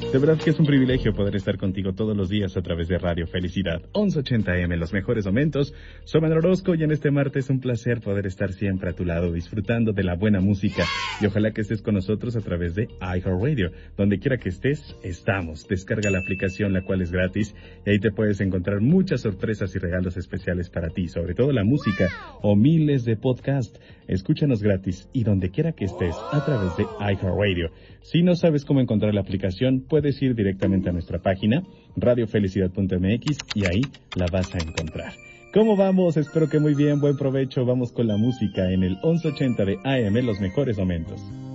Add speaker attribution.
Speaker 1: De verdad que es un privilegio poder estar contigo todos los días a través de Radio Felicidad 1180M, los mejores momentos. Soy Manuel Orozco y en este martes es un placer poder estar siempre a tu lado, disfrutando de la buena música. Y ojalá que estés con nosotros a través de iHeartRadio. Donde quiera que estés, estamos. Descarga la aplicación, la cual es gratis, y ahí te puedes encontrar muchas sorpresas y regalos especiales para ti, sobre todo la música o miles de podcasts. Escúchanos gratis y donde quiera que estés a través de iHeartRadio. Si no sabes cómo encontrar la aplicación, puedes ir directamente a nuestra página, radiofelicidad.mx, y ahí la vas a encontrar. ¿Cómo vamos? Espero que muy bien, buen provecho. Vamos con la música en el 1180 de AM, los mejores momentos.